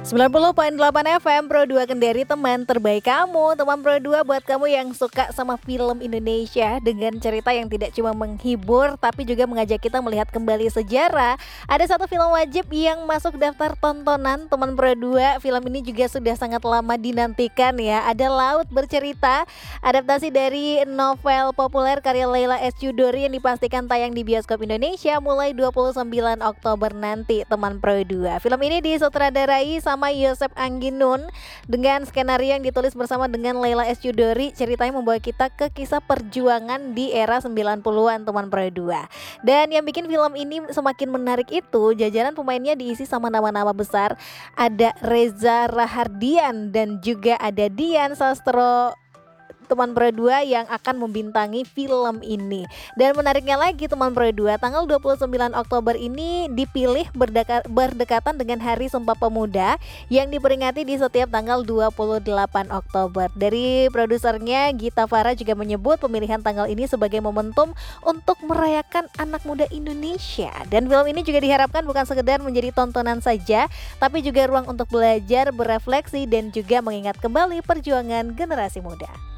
90,8 FM Pro 2 Kendari, teman terbaik kamu. Teman Pro 2 buat kamu yang suka sama film Indonesia dengan cerita yang tidak cuma menghibur tapi juga mengajak kita melihat kembali sejarah. Ada satu film wajib yang masuk daftar tontonan teman Pro 2. Film ini juga sudah sangat lama dinantikan ya. Ada Laut Bercerita, adaptasi dari novel populer karya Leila S. Chudori yang dipastikan tayang di bioskop Indonesia mulai 29 Oktober nanti, teman Pro 2. Film ini disutradarai sama Yosep Angginun dengan skenario yang ditulis bersama dengan Leila S. Chudori. Ceritanya membawa kita ke kisah perjuangan di era 90-an, teman Pro 2. Dan yang bikin film ini semakin menarik itu jajaran pemainnya diisi sama nama-nama besar. Ada Reza Rahardian dan juga ada Dian Sastro, teman Pro 2, yang akan membintangi film ini. Dan menariknya lagi, teman Pro 2, tanggal 29 Oktober ini dipilih berdekatan dengan Hari Sumpah Pemuda yang diperingati di setiap tanggal 28 Oktober. Dari produsernya Gita Farah juga menyebut pemilihan tanggal ini sebagai momentum untuk merayakan anak muda Indonesia. Dan film ini juga diharapkan bukan sekedar menjadi tontonan saja, tapi juga ruang untuk belajar, berefleksi, dan juga mengingat kembali perjuangan generasi muda.